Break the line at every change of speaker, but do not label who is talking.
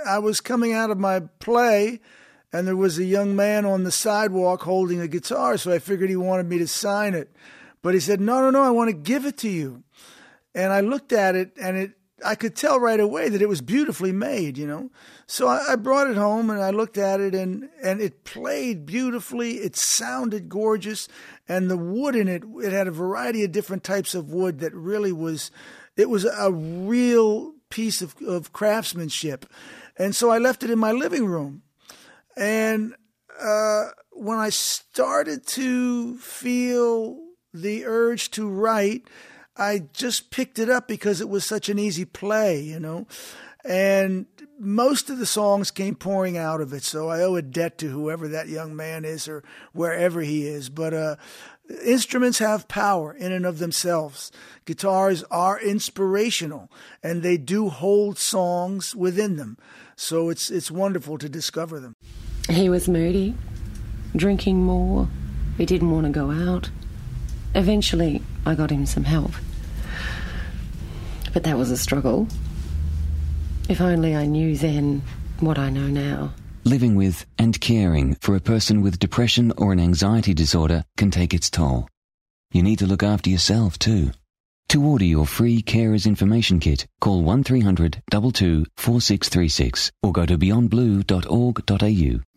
I was coming out of my play, and there was a young man on the sidewalk holding a guitar, so I figured he wanted me to sign it. But he said, no, I want to give it to you. And I looked at it, and I could tell right away that it was beautifully made, So I brought it home, and I looked at it, and it played beautifully. It sounded gorgeous, and the wood in it had a variety of different types of wood that really was a real piece of craftsmanship. And so I left it in my living room. And when I started to feel the urge to write, I just picked it up because it was such an easy play, and most of the songs came pouring out of it. So I owe a debt to whoever that young man is or wherever he is. But instruments have power in and of themselves. Guitars are inspirational, and they do hold songs within them. So it's wonderful to discover them.
He was moody, drinking more. He didn't want to go out. Eventually, I got him some help. But that was a struggle. If only I knew then what I know now.
Living with and caring for a person with depression or an anxiety disorder can take its toll. You need to look after yourself too. To order your free Carers Information Kit, call 1300 22 4636 or go to beyondblue.org.au.